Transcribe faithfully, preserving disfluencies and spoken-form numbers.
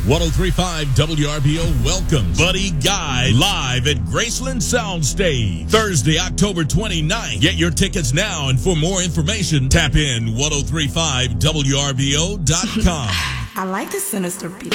ten thirty-five W R B O welcomes Buddy Guy live at Graceland Soundstage Thursday, October twenty-ninth. Get your tickets now, and for more information, tap in ten thirty-five W R B O dot com. I like the sinister beat.